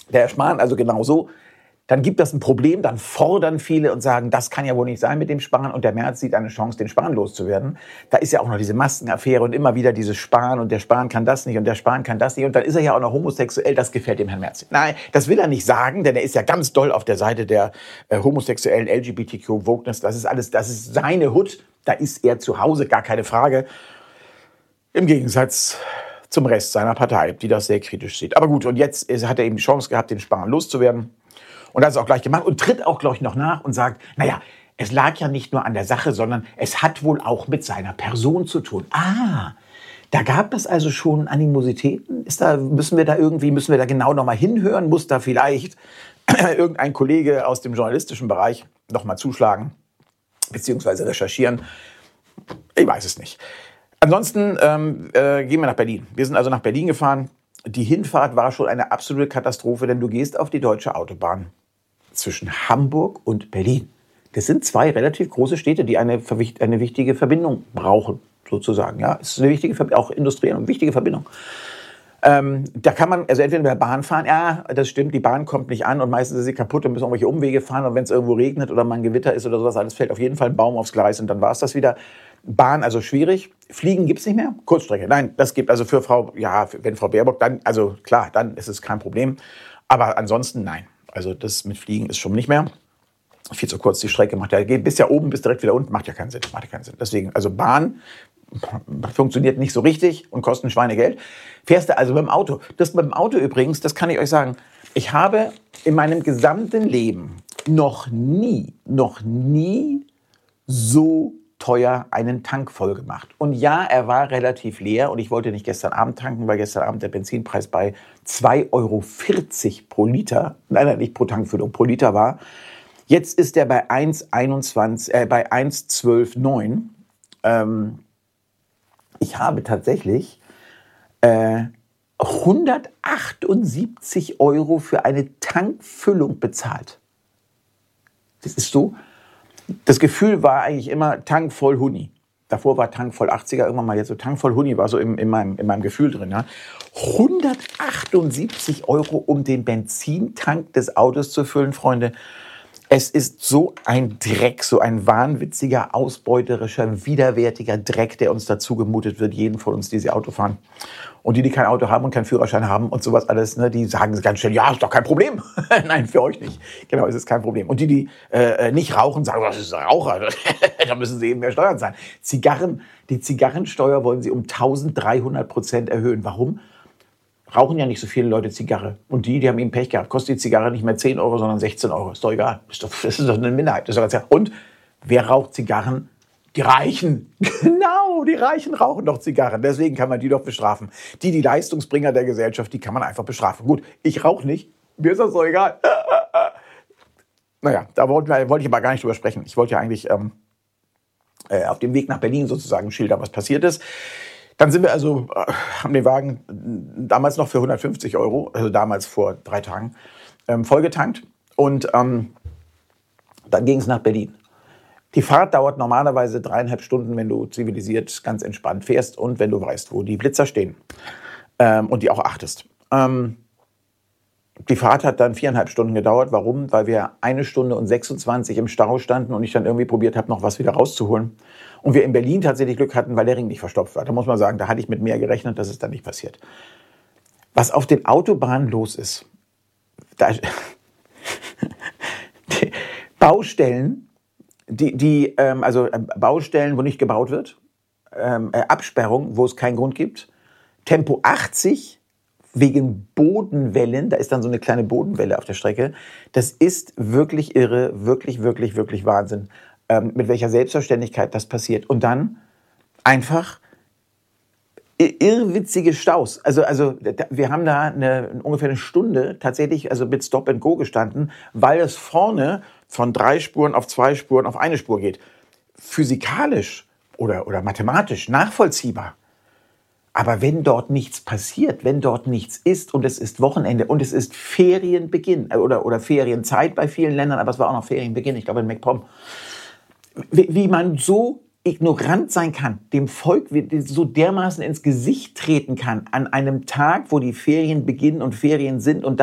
Der Herr Spahn also genauso. Dann gibt das ein Problem, dann fordern viele und sagen, das kann ja wohl nicht sein mit dem Spahn. Und der Merz sieht eine Chance, den Spahn loszuwerden. Da ist ja auch noch diese Maskenaffäre und immer wieder dieses Spahn und der Spahn kann das nicht und der Spahn kann das nicht. Und dann ist er ja auch noch homosexuell, das gefällt dem Herrn Merz. Nein, das will er nicht sagen, denn er ist ja ganz doll auf der Seite der homosexuellen LGBTQ-Wokeness. Das ist alles, das ist seine Hut, da ist er zu Hause, gar keine Frage. Im Gegensatz zum Rest seiner Partei, die das sehr kritisch sieht. Aber gut, und jetzt hat er eben die Chance gehabt, den Spahn loszuwerden. Und das ist auch gleich gemacht und tritt auch gleich noch nach und sagt, naja, es lag ja nicht nur an der Sache, sondern es hat wohl auch mit seiner Person zu tun. Da gab es also schon Animositäten? Müssen wir da genau nochmal hinhören? Muss da vielleicht irgendein Kollege aus dem journalistischen Bereich nochmal zuschlagen, beziehungsweise recherchieren? Ich weiß es nicht. Ansonsten gehen wir nach Berlin. Wir sind also nach Berlin gefahren. Die Hinfahrt war schon eine absolute Katastrophe, denn du gehst auf die deutsche Autobahn zwischen Hamburg und Berlin. Das sind zwei relativ große Städte, die eine wichtige Verbindung brauchen, sozusagen. Ja, es ist eine wichtige, auch industriell eine wichtige Verbindung. Da kann man also entweder mit der Bahn fahren, ja, das stimmt, die Bahn kommt nicht an und meistens ist sie kaputt und müssen irgendwelche Umwege fahren und wenn es irgendwo regnet oder mal ein Gewitter ist oder sowas, alles fällt auf jeden Fall ein Baum aufs Gleis und dann war es das wieder. Bahn also schwierig, Fliegen gibt's nicht mehr, Kurzstrecke, nein, das gibt also wenn Frau Baerbock, dann, also klar, dann ist es kein Problem, aber ansonsten nein, also das mit Fliegen ist schon nicht mehr. Viel zu kurz die Strecke, bist ja oben, bist direkt wieder unten, macht ja keinen Sinn. Deswegen, also Bahn funktioniert nicht so richtig und kostet ein Schweinegeld. Fährst du also mit dem Auto. Das mit dem Auto übrigens, das kann ich euch sagen, ich habe in meinem gesamten Leben noch nie so teuer einen Tank voll gemacht. Und ja, er war relativ leer und ich wollte nicht gestern Abend tanken, weil gestern Abend der Benzinpreis bei 2,40 Euro pro Liter, nein, nicht pro Tankfüllung, pro Liter war. Jetzt ist er bei 1,12,9. Ich habe tatsächlich 178 Euro für eine Tankfüllung bezahlt. Das ist so. Das Gefühl war eigentlich immer Tank voll Huni. Davor war Tank voll 80er, irgendwann mal jetzt so Tank voll Huni, war so in meinem Gefühl drin. Ja. 178 Euro, um den Benzintank des Autos zu füllen, Freunde. Es ist so ein Dreck, so ein wahnwitziger, ausbeuterischer, widerwärtiger Dreck, der uns dazu gemutet wird, jeden von uns, die sie Auto fahren. Und die kein Auto haben und keinen Führerschein haben und sowas alles, ne, die sagen ganz schnell, ja, ist doch kein Problem. Nein, für euch nicht. Genau, es ist kein Problem. Und die nicht rauchen, sagen, das ist ein Raucher. Da müssen sie eben mehr Steuern zahlen. Die Zigarrensteuer wollen sie um 1300% erhöhen. Warum? Rauchen ja nicht so viele Leute Zigarre. Und die haben eben Pech gehabt. Kostet die Zigarre nicht mehr 10 Euro, sondern 16 Euro. Ist doch egal. Das ist doch eine Minderheit. Und wer raucht Zigarren? Die Reichen. Genau, die Reichen rauchen doch Zigarren. Deswegen kann man die doch bestrafen. Die Leistungsbringer der Gesellschaft, die kann man einfach bestrafen. Gut, ich rauche nicht. Mir ist das doch egal. Naja, da wollte ich aber gar nicht drüber sprechen. Ich wollte ja eigentlich auf dem Weg nach Berlin sozusagen schildern, was passiert ist. Dann sind wir also, haben den Wagen damals noch für 150 Euro, also damals vor 3 Tagen, vollgetankt. Und dann ging es nach Berlin. Die Fahrt dauert normalerweise 3,5 Stunden, wenn du zivilisiert, ganz entspannt fährst und wenn du weißt, wo die Blitzer stehen und die auch achtest. Die Fahrt hat dann 4,5 Stunden gedauert. Warum? Weil wir 1 Stunde und 26 im Stau standen und ich dann irgendwie probiert habe, noch was wieder rauszuholen. Und wir in Berlin tatsächlich Glück hatten, weil der Ring nicht verstopft war. Da muss man sagen, da hatte ich mit mehr gerechnet, das ist dann nicht passiert. Was auf den Autobahnen los ist, die Baustellen, Baustellen, wo nicht gebaut wird, Absperrung, wo es keinen Grund gibt, Tempo 80 wegen Bodenwellen, da ist dann so eine kleine Bodenwelle auf der Strecke, das ist wirklich irre, wirklich Wahnsinn, mit welcher Selbstverständlichkeit das passiert. Und dann einfach irrwitzige Staus. Also wir haben da ungefähr eine Stunde tatsächlich mit Stop and Go gestanden, weil es vorne von 3 Spuren auf 2 Spuren auf 1 Spur geht. Physikalisch oder mathematisch nachvollziehbar. Aber wenn dort nichts passiert, wenn dort nichts ist und es ist Wochenende und es ist Ferienbeginn oder Ferienzeit bei vielen Ländern, aber es war auch noch Ferienbeginn, ich glaube in MacPom, wie man so ignorant sein kann, dem Volk so dermaßen ins Gesicht treten kann an einem Tag, wo die Ferien beginnen und Ferien sind und